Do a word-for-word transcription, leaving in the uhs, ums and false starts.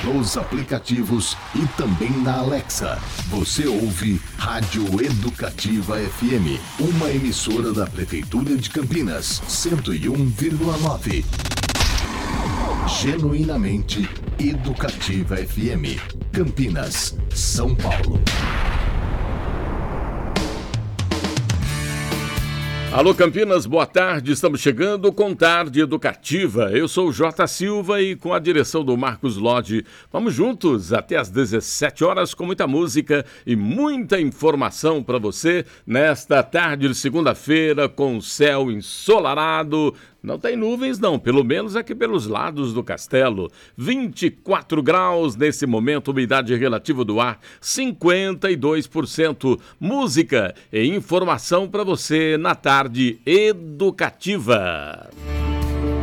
nos aplicativos e também na Alexa. Você ouve Rádio Educativa F M, uma emissora da Prefeitura de Campinas, cento e um vírgula nove. Genuinamente Educativa F M, Campinas, São Paulo. Alô Campinas, boa tarde, estamos chegando com Tarde Educativa. Eu sou o J. Silva e com a direção do Marcos Lodge, vamos juntos até às dezessete horas com muita música e muita informação para você nesta tarde de segunda-feira com céu ensolarado. Não tem nuvens não, pelo menos aqui pelos lados do castelo. vinte e quatro graus nesse momento, umidade relativa do ar cinquenta e dois por cento. Música e informação para você na Tarde Educativa.